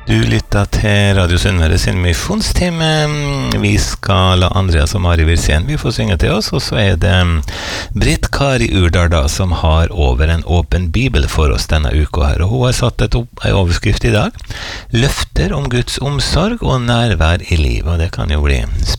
Du lytter til Radio Sunnmøre sin misjonstime. Vi skal la Andreas og Mari Wirsén, vi får synge til oss, og så det Britt Kari Urdal da, som har over en åpen bibel for oss denne uka her, og hun har satt en overskrift i dag, Løfter om Guds omsorg og nærvær i livet, og det kan jo bli spennende.